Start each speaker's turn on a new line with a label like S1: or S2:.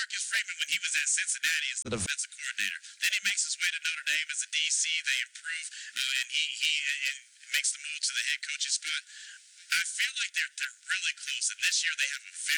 S1: Marcus Freeman when he was at Cincinnati as the defensive coordinator. Then he makes his way to Notre Dame as a DC. They improve, and he makes the move to the head coaching spot. I feel like they're really close, and this year they have a